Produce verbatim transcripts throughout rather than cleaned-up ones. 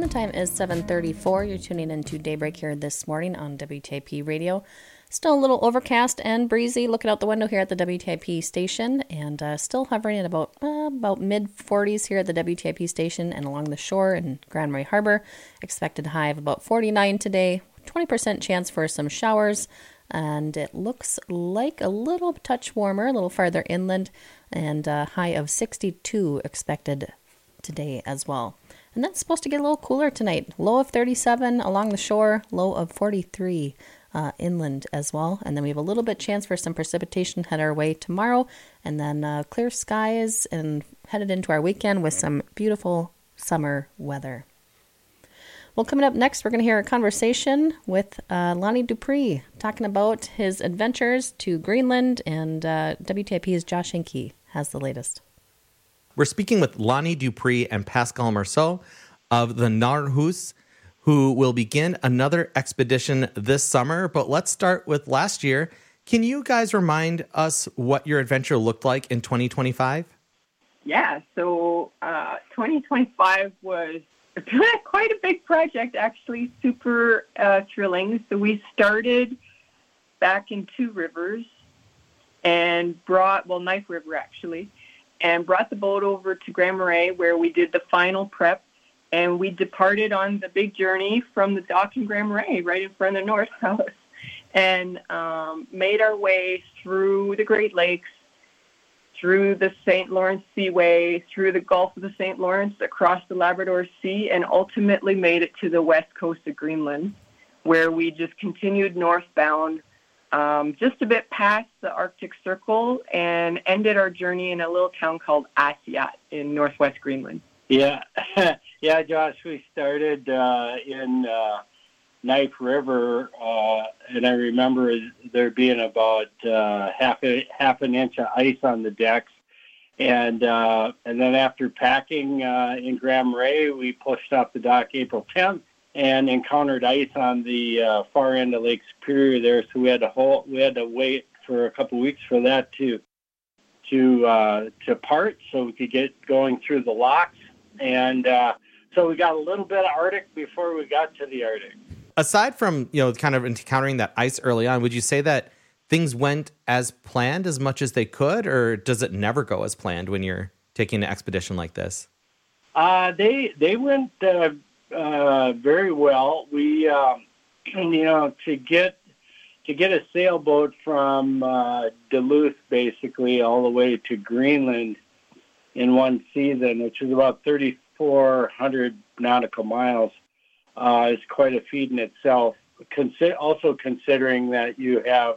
The time is seven thirty-four. You're tuning into Daybreak here this morning on W T I P Radio. Still a little overcast and breezy looking out the window here at the W T I P station, and uh, still hovering at about uh, about mid forties here at the W T I P station and along the shore in Grand Marais Harbor. Expected high of about forty-nine today, twenty percent chance for some showers, and it looks like a little touch warmer, a little farther inland, and a high of sixty-two expected today as well. And that's supposed to get a little cooler tonight. Low of thirty-seven along the shore, low of forty-three uh, inland as well. And then we have a little bit chance for some precipitation head our way tomorrow. And then uh, clear skies and headed into our weekend with some beautiful summer weather. Well, coming up next, we're going to hear a conversation with uh, Lonnie Dupree talking about his adventures to Greenland, and uh, W T I P's Josh Hinkie has the latest. We're speaking with Lonnie Dupree and Pascal Marceau of the Naarhus, who will begin another expedition this summer. But let's start with last year. Can you guys remind us what your adventure looked like in twenty twenty-five? Yeah, so uh, twenty twenty-five was quite a big project, actually, super uh, thrilling. So we started back in Two Rivers and brought, well, Knife River, actually, and brought the boat over to Grand Marais, where we did the final prep, and we departed on the big journey from the dock in Grand Marais, right in front of the North House, and um, made our way through the Great Lakes, through the Saint Lawrence Seaway, through the Gulf of the Saint Lawrence, across the Labrador Sea, and ultimately made it to the west coast of Greenland, where we just continued northbound Um, just a bit past the Arctic Circle, and ended our journey in a little town called Asiat in northwest Greenland. Yeah, yeah, Josh, we started uh, in uh, Knife River, uh, and I remember there being about uh, half a, half an inch of ice on the decks, and uh, and then after packing uh, in Grand Marais, we pushed off the dock April tenth. And encountered ice on the uh, far end of Lake Superior there, so we had to hold, we had to wait for a couple of weeks for that to to uh, to part, so we could get going through the locks. And uh, so we got a little bit of Arctic before we got to the Arctic. Aside from, you know, kind of encountering that ice early on, would you say that things went as planned as much as they could, or does it never go as planned when you're taking an expedition like this? Uh, they they went. Uh, Uh, very well. We, um, you know, to get to get a sailboat from uh, Duluth, basically, all the way to Greenland in one season, which is about thirty-four hundred nautical miles, uh, is quite a feat in itself. Consi- also considering that you have,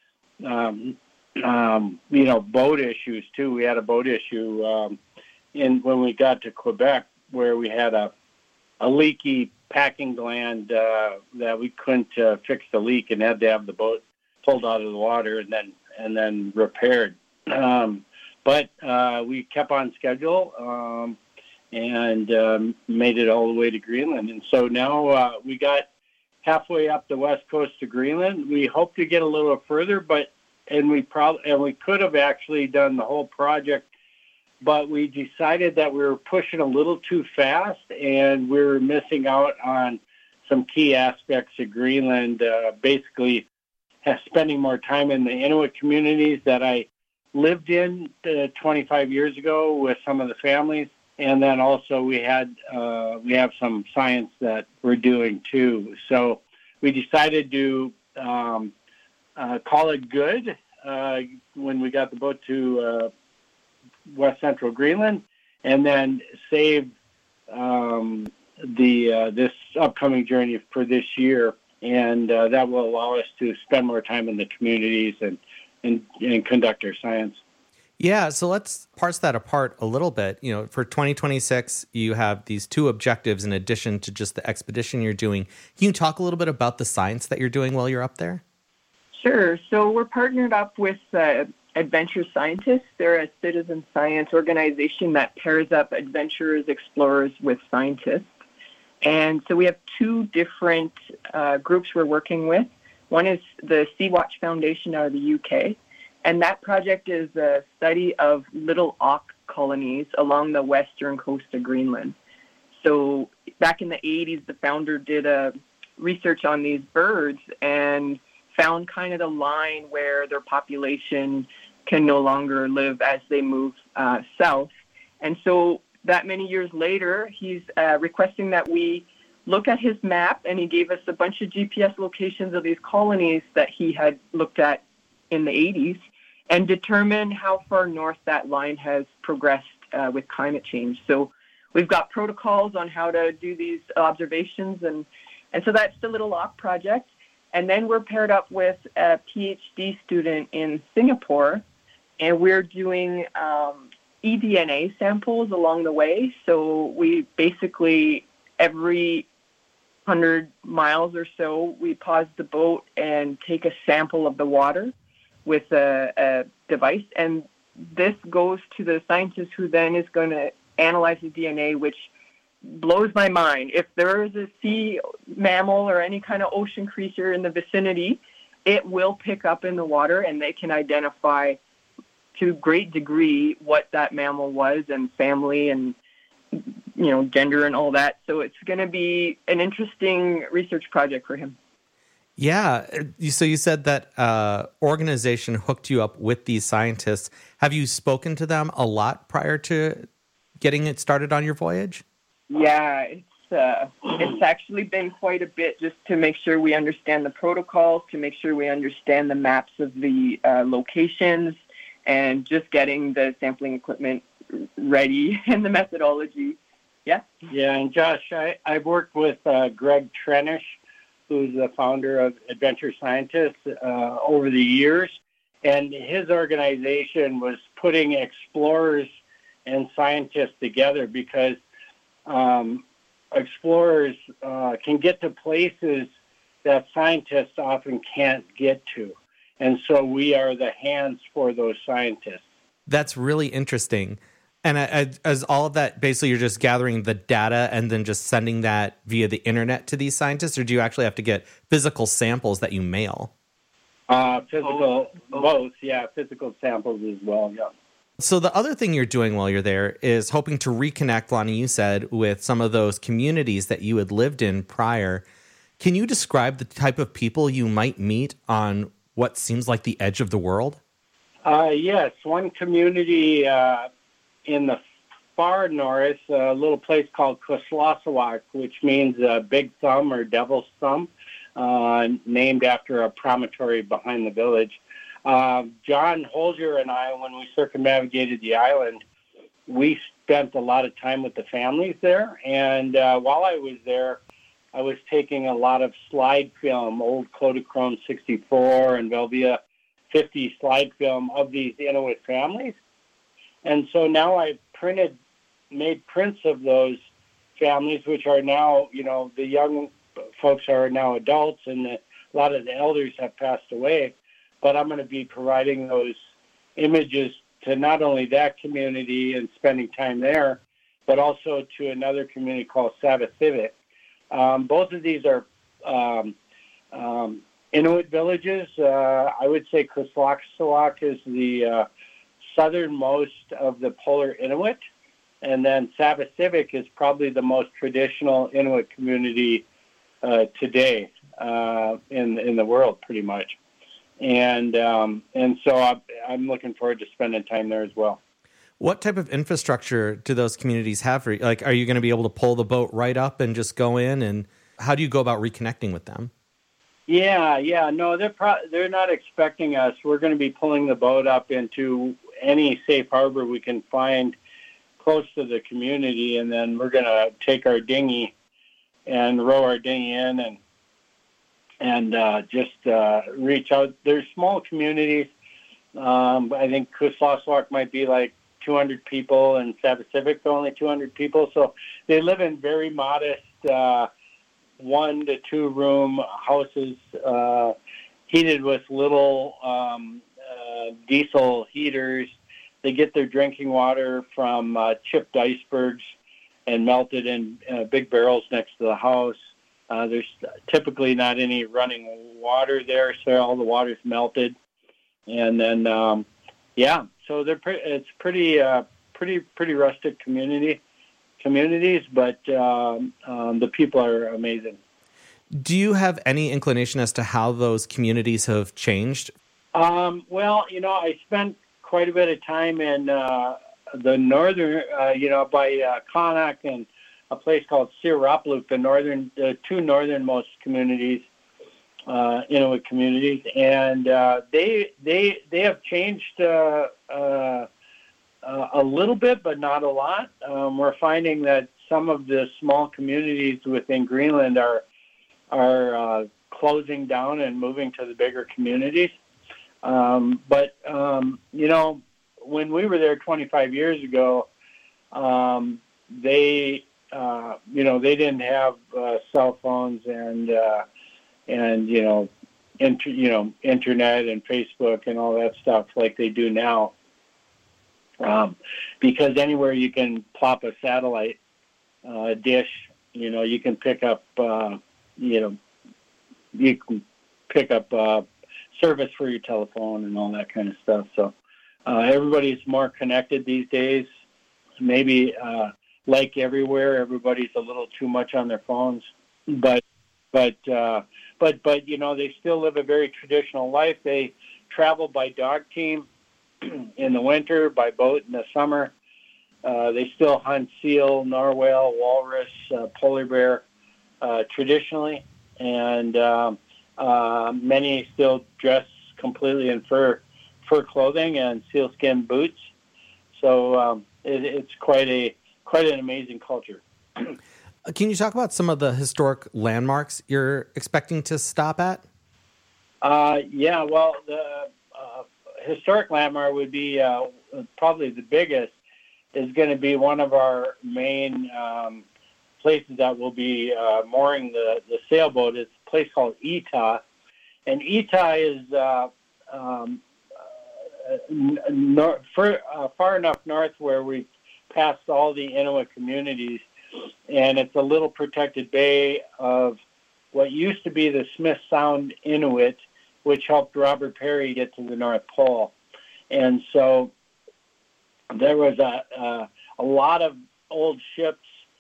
um, um, you know, boat issues, too. We had a boat issue um, in when we got to Quebec, where we had a a leaky packing gland uh, that we couldn't uh, fix the leak, and had to have the boat pulled out of the water and then and then repaired. Um, but uh, we kept on schedule um, and um, made it all the way to Greenland. And so now uh, we got halfway up the west coast of Greenland. We hope to get a little further, but and we probably and we could have actually done the whole project, but we decided that we were pushing a little too fast, and we were missing out on some key aspects of Greenland, uh, basically spending more time in the Inuit communities that I lived in uh, twenty-five years ago with some of the families. And then also we had uh, we have some science that we're doing too. So we decided to um, uh, call it good uh, when we got the boat to uh, West Central Greenland, and then save um, the uh, this upcoming journey for this year, and uh, that will allow us to spend more time in the communities and and, and conduct our science. Yeah, so let's parse that apart a little bit. You know, for twenty twenty-six, you have these two objectives in addition to just the expedition you're doing. Can you talk a little bit about the science that you're doing while you're up there? Sure. So we're partnered up with uh, Adventure Scientists. They're a citizen science organization that pairs up adventurers, explorers with scientists. And so we have two different uh, groups we're working with. One is the Sea-Watch Foundation out of the U K, and that project is a study of little auk colonies along the western coast of Greenland. so back in the eighties, the founder did a research on these birds and found kind of the line where their population can no longer live as they move uh, south. And so that many years later, he's uh, requesting that we look at his map, and he gave us a bunch of G P S locations of these colonies that he had looked at in the eighties and determine how far north that line has progressed uh, with climate change. So we've got protocols on how to do these observations, and, and so that's the Little Lock project. And then we're paired up with a PhD student in Singapore, and we're doing um, eDNA samples along the way. So we basically, every one hundred miles or so, we pause the boat and take a sample of the water with a, a device. And this goes to the scientist who then is going to analyze the D N A, which blows my mind. If there is a sea mammal or any kind of ocean creature in the vicinity, it will pick up in the water, and they can identify to a great degree what that mammal was and family and, you know, gender and all that. So it's going to be an interesting research project for him. Yeah. So you said that uh, organization hooked you up with these scientists. Have you spoken to them a lot prior to getting it started on your voyage? Yeah, it's uh, it's actually been quite a bit, just to make sure we understand the protocols, to make sure we understand the maps of the uh, locations, and just getting the sampling equipment ready and the methodology. Yeah. Yeah, and Josh, I, I've worked with uh, Greg Trenish, who's the founder of Adventure Scientists, uh, over the years. And his organization was putting explorers and scientists together because um, explorers uh, can get to places that scientists often can't get to. And so we are the hands for those scientists. That's really interesting. And as all of that, basically you're just gathering the data and then just sending that via the internet to these scientists, or do you actually have to get physical samples that you mail? Uh, physical, both, yeah, physical samples as well, yeah. So the other thing you're doing while you're there is hoping to reconnect, Lonnie, you said, with some of those communities that you had lived in prior. Can you describe the type of people you might meet on what seems like the edge of the world? Uh, yes, one community uh, in the far north, a little place called Kuslasawak, which means uh, big thumb or devil's thumb, uh, named after a promontory behind the village. Uh, John Holger and I, when we circumnavigated the island, we spent a lot of time with the families there. And uh, while I was there, I was taking a lot of slide film, old Kodachrome sixty-four and Velvia fifty slide film of these Inuit families. And so now I've printed, made prints of those families, which are now, you know, the young folks are now adults, and the, a lot of the elders have passed away. But I'm going to be providing those images to not only that community and spending time there, but also to another community called Savasivik. Um, both of these are um, um, Inuit villages. Uh, I would say Kuslasawak is the uh, southernmost of the polar Inuit, and then Savasivik is probably the most traditional Inuit community uh, today uh, in in the world, pretty much. And um, and so I, I'm looking forward to spending time there as well. What type of infrastructure do those communities have for you? Like, are you going to be able to pull the boat right up and just go in? And how do you go about reconnecting with them? Yeah, yeah, no, they're pro- they're not expecting us. We're going to be pulling the boat up into any safe harbor we can find close to the community, and then we're going to take our dinghy and row our dinghy in and and uh, just uh, reach out. There's small communities. Um, I think Kuslasawak might be like two hundred people, and Savasivik only two hundred people. So they live in very modest uh, one to two room houses, uh, heated with little um, uh, diesel heaters. They get their drinking water from uh, chipped icebergs and melted in uh, big barrels next to the house. Uh, there's typically not any running water there, so all the water's melted. And then, um, yeah, so they're pre- it's pretty, uh, pretty, pretty rustic community, communities, but um, um, the people are amazing. Do you have any inclination as to how those communities have changed? Um, well, you know, I spent quite a bit of time in uh, the northern, uh, you know, by uh, Connacht and a place called Siraplup, the northern, the two northernmost communities, uh, Inuit communities, and uh, they they they have changed uh, uh, uh, a little bit, but not a lot. Um, we're finding that some of the small communities within Greenland are are uh, closing down and moving to the bigger communities. Um, but um, you know, when we were there twenty-five years ago, um, they uh, you know they didn't have uh, cell phones and uh, and you know inter, you know internet and Facebook and all that stuff like they do now. Um, because anywhere you can plop a satellite uh, dish, you know you can pick up uh, you know you can pick up uh, service for your telephone and all that kind of stuff. So uh, everybody's more connected these days. Maybe uh, like everywhere, everybody's a little too much on their phones, but but uh, but but you know they still live a very traditional life. They travel by dog team in the winter, by boat in the summer. Uh, they still hunt seal, narwhal, walrus, uh, polar bear uh, traditionally, and um, uh, many still dress completely in fur fur clothing and sealskin boots. So um, it, it's quite a quite an amazing culture. Can you talk about some of the historic landmarks you're expecting to stop at? Uh, yeah, well, the uh, historic landmark would be uh, probably the biggest, is going to be one of our main um, places that will be uh, mooring the, the sailboat. It's a place called Ita. And Ita is uh, um, uh, nor- for, uh, far enough north where we passed all the Inuit communities. And it's a little protected bay of what used to be the Smith Sound Inuit, which helped Robert Perry get to the North Pole. And so there was a, a, a lot of old ships,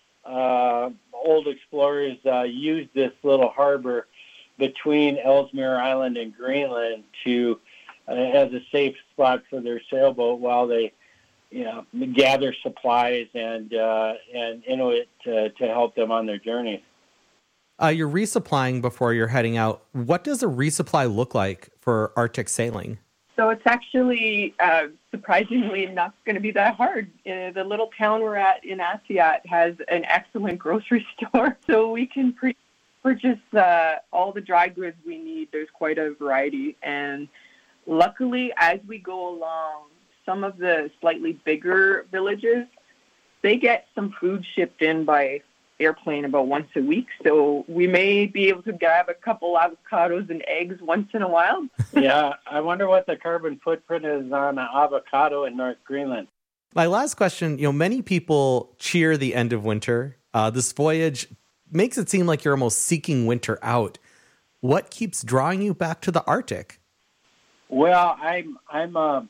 uh, old explorers uh, used this little harbor between Ellesmere Island and Greenland to uh, as a safe spot for their sailboat while they you know, gather supplies and uh, and Inuit to, to help them on their journeys. Uh, you're resupplying before you're heading out. What does a resupply look like for Arctic sailing? So it's actually, uh, surprisingly enough, going to be that hard. Uh, the little town we're at in Asiat has an excellent grocery store, so we can pre- purchase uh, all the dry goods we need. There's quite a variety, and luckily, as we go along, some of the slightly bigger villages, they get some food shipped in by airplane about once a week, so we may be able to grab a couple avocados and eggs once in a while. Yeah, I wonder what the carbon footprint is on an avocado in North Greenland. My last question, you know, many people cheer the end of winter. Uh, this voyage makes it seem like you're almost seeking winter out. What keeps drawing you back to the Arctic? Well, I'm I'm a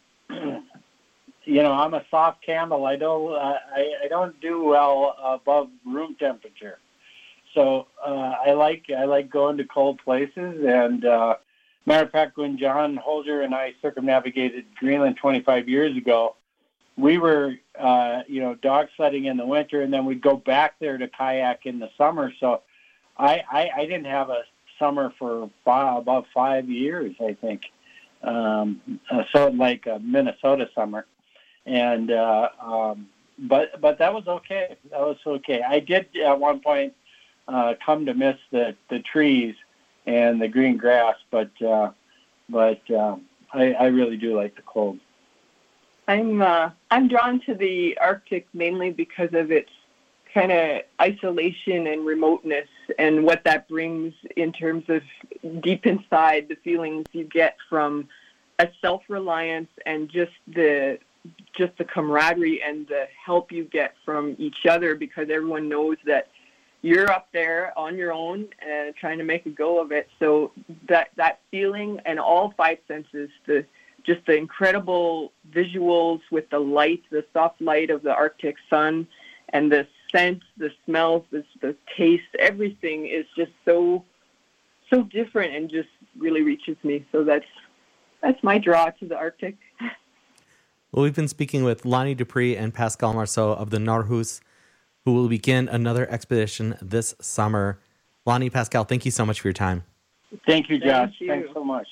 you know I'm a soft camel. I don't uh, I, I don't do well above room temperature, so uh, I like I like going to cold places. And uh, matter of fact, when John Holger and I circumnavigated Greenland twenty-five years ago, we were uh, you know dog sledding in the winter, and then we'd go back there to kayak in the summer. So I I, I didn't have a summer for five, about five years, I think. Um, uh, so like a Minnesota summer. And uh, um, but but that was okay. That was okay. I did at one point uh, come to miss the, the trees and the green grass, but uh, but um, I, I really do like the cold. I'm uh, I'm drawn to the Arctic mainly because of its kind of isolation and remoteness, and what that brings in terms of deep inside the feelings you get from a self-reliance and just the just the camaraderie and the help you get from each other, because everyone knows that you're up there on your own and trying to make a go of it. So that that feeling and all five senses, the just the incredible visuals with the light, the soft light of the Arctic sun, and this scent, the smells, the, the taste, everything is just so so different and just really reaches me. So that's that's my draw to the Arctic. Well, we've been speaking with Lonnie Dupree and Pascal Marceau of the Narhus, who will begin another expedition this summer. Lonnie, Pascal, thank you so much for your time. Thank you, Josh. Thank you. Thanks so much.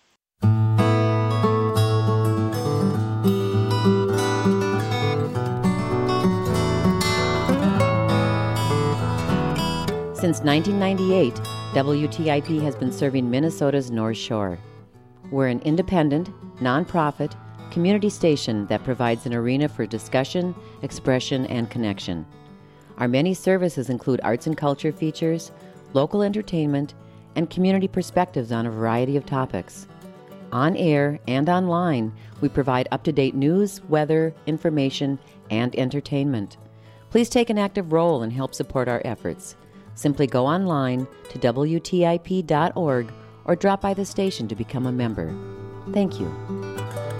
Since nineteen ninety-eight, W T I P has been serving Minnesota's North Shore. We're an independent, nonprofit, community station that provides an arena for discussion, expression, and connection. Our many services include arts and culture features, local entertainment, and community perspectives on a variety of topics. On air and online, we provide up-to-date news, weather, information, and entertainment. Please take an active role and help support our efforts. Simply go online to W T I P dot org or drop by the station to become a member. Thank you.